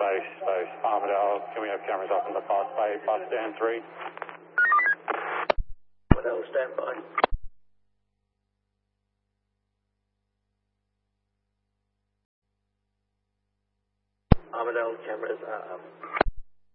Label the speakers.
Speaker 1: Space. Armadale, can we have cameras up in the Park Bay bus stand 3?
Speaker 2: Armadale, stand by. Armadale, cameras are up.